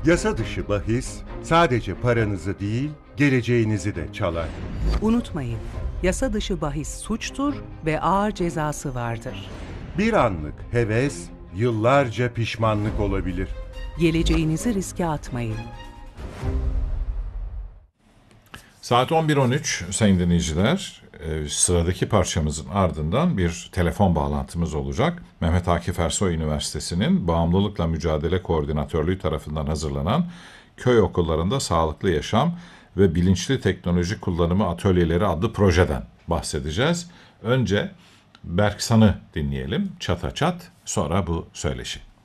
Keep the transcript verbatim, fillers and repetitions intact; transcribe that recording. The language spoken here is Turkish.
Yasa dışı bahis sadece paranızı değil, geleceğinizi de çalar. Unutmayın, yasa dışı bahis suçtur ve ağır cezası vardır. Bir anlık heves, yıllarca pişmanlık olabilir. Geleceğinizi riske atmayın. Saat on bir on üç sayın dinleyiciler. Ee, sıradaki parçamızın ardından bir telefon bağlantımız olacak. Mehmet Akif Ersoy Üniversitesi'nin Bağımlılıkla Mücadele Koordinatörlüğü tarafından hazırlanan Köy Okullarında Sağlıklı Yaşam ve Bilinçli Teknoloji Kullanımı Atölyeleri adlı projeden bahsedeceğiz. Önce Berksan'ı dinleyelim. Çata çat, sonra bu söyleşi.